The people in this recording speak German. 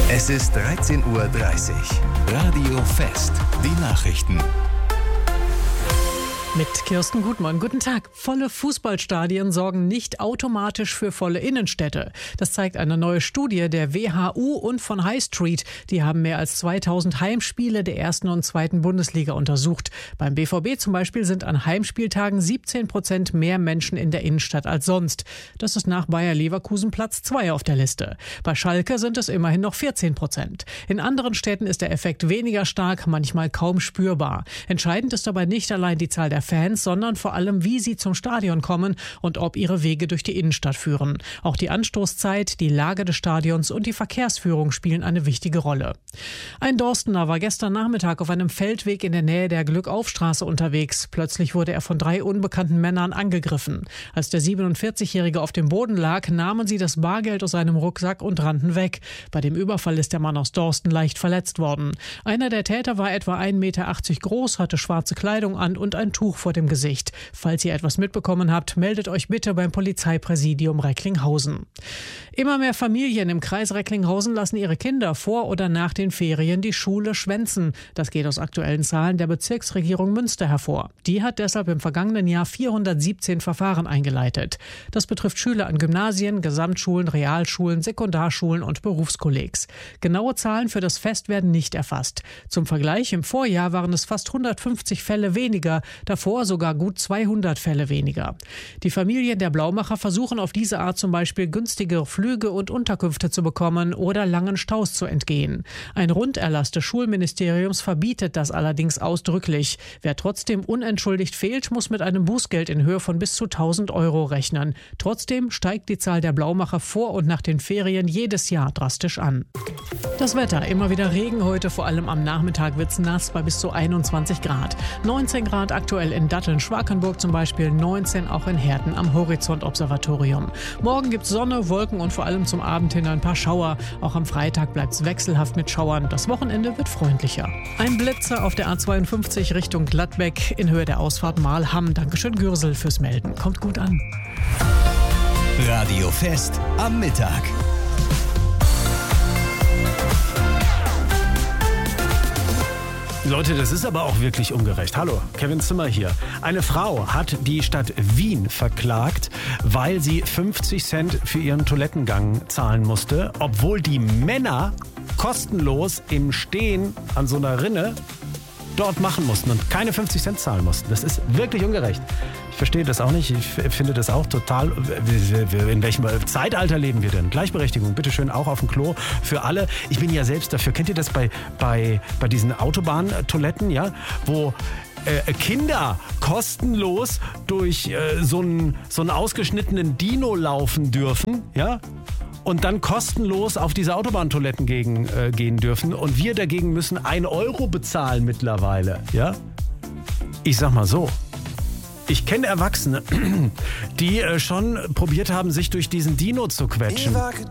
Es ist 13:30 Uhr. Radio Fest. Die Nachrichten. Mit Kirsten Gutmann. Guten Tag. Volle Fußballstadien sorgen nicht automatisch für volle Innenstädte. Das zeigt eine neue Studie der WHU und von High Street. Die haben mehr als 2000 Heimspiele der ersten und zweiten Bundesliga untersucht. Beim BVB zum Beispiel sind an Heimspieltagen 17% mehr Menschen in der Innenstadt als sonst. Das ist nach Bayer Leverkusen Platz 2 auf der Liste. Bei Schalke sind es immerhin noch 14%. In anderen Städten ist der Effekt weniger stark, manchmal kaum spürbar. Entscheidend ist dabei nicht allein die Zahl der Fans, sondern vor allem, wie sie zum Stadion kommen und ob ihre Wege durch die Innenstadt führen. Auch die Anstoßzeit, die Lage des Stadions und die Verkehrsführung spielen eine wichtige Rolle. Ein Dorstener war gestern Nachmittag auf einem Feldweg in der Nähe der Glückaufstraße unterwegs. Plötzlich wurde er von 3 unbekannten Männern angegriffen. Als der 47-Jährige auf dem Boden lag, nahmen sie das Bargeld aus seinem Rucksack und rannten weg. Bei dem Überfall ist der Mann aus Dorsten leicht verletzt worden. Einer der Täter war etwa 1,80 Meter groß, hatte schwarze Kleidung an und ein Tuch vor dem Gesicht. Falls ihr etwas mitbekommen habt, meldet euch bitte beim Polizeipräsidium Recklinghausen. Immer mehr Familien im Kreis Recklinghausen lassen ihre Kinder vor oder nach den Ferien die Schule schwänzen. Das geht aus aktuellen Zahlen der Bezirksregierung Münster hervor. Die hat deshalb im vergangenen Jahr 417 Verfahren eingeleitet. Das betrifft Schüler an Gymnasien, Gesamtschulen, Realschulen, Sekundarschulen und Berufskollegs. Genaue Zahlen für das Fest werden nicht erfasst. Zum Vergleich, im Vorjahr waren es fast 150 Fälle weniger, davor sogar gut 200 Fälle weniger. Die Familien der Blaumacher versuchen auf diese Art zum Beispiel günstigere Flüge und Unterkünfte zu bekommen oder langen Staus zu entgehen. Ein Runderlass des Schulministeriums verbietet das allerdings ausdrücklich. Wer trotzdem unentschuldigt fehlt, muss mit einem Bußgeld in Höhe von bis zu 1.000 Euro rechnen. Trotzdem steigt die Zahl der Blaumacher vor und nach den Ferien jedes Jahr drastisch an. Das Wetter, immer wieder Regen heute, vor allem am Nachmittag wird's nass bei bis zu 21 Grad. 19 Grad aktuell in Datteln-Schwackenburg zum Beispiel, 19 auch in Herten am Horizont-Observatorium. Morgen gibt's Sonne, Wolken und vor allem zum Abend hin ein paar Schauer. Auch am Freitag bleibt's wechselhaft mit Schauern. Das Wochenende wird freundlicher. Ein Blitzer auf der A52 Richtung Gladbeck in Höhe der Ausfahrt Mahlhamm. Dankeschön Gürsel fürs Melden. Kommt gut an. Radio Fest am Mittag. Leute, das ist aber auch wirklich ungerecht. Hallo, Kevin Zimmer hier. Eine Frau hat die Stadt Wien verklagt, weil sie 50 Cent für ihren Toilettengang zahlen musste, obwohl die Männer kostenlos im Stehen an so einer Rinne dort machen mussten und keine 50 Cent zahlen mussten. Das ist wirklich ungerecht. Ich verstehe das auch nicht. Ich finde das auch total... In welchem Zeitalter leben wir denn? Gleichberechtigung, bitteschön, auch auf dem Klo für alle. Ich bin ja selbst dafür. Kennt ihr das bei diesen Autobahntoiletten, ja? Wo Kinder kostenlos durch so einen ausgeschnittenen Dino laufen dürfen, ja? Und dann kostenlos auf diese Autobahntoiletten gehen dürfen. Und wir dagegen müssen 1 Euro bezahlen mittlerweile, ja? Ich sag mal so. Ich kenne Erwachsene, die schon probiert haben, sich durch diesen Dino zu quetschen.